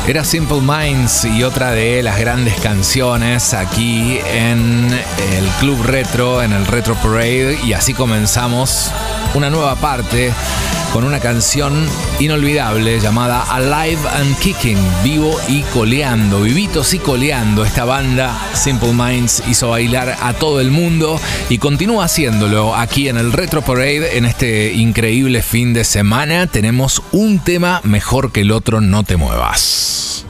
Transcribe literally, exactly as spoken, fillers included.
Era Simple Minds y otra de las grandes canciones aquí en el Club Retro, en el Retro Parade. Y así comenzamos una nueva parte con una canción inolvidable llamada Alive and Kicking, vivo y coleando, vivitos y coleando. Esta banda Simple Minds hizo bailar a todo el mundo y continúa haciéndolo aquí en el Retro Parade. En este increíble fin de semana tenemos un tema mejor que el otro, no te muevas.